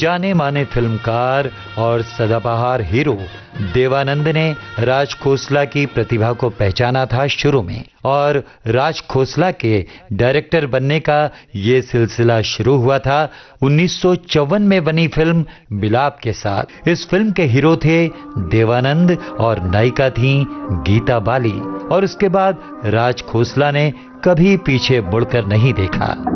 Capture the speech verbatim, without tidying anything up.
जाने माने फिल्मकार और सदाबहार हीरो देवानंद ने राज खोसला की प्रतिभा को पहचाना था शुरू में और राज खोसला के डायरेक्टर बनने का ये सिलसिला शुरू हुआ था उन्नीस सौ चौवन में बनी फिल्म बिलाप के साथ। इस फिल्म के हीरो थे देवानंद और नायिका थी गीता बाली और उसके बाद राज खोसला ने कभी पीछे मुड़कर नहीं देखा।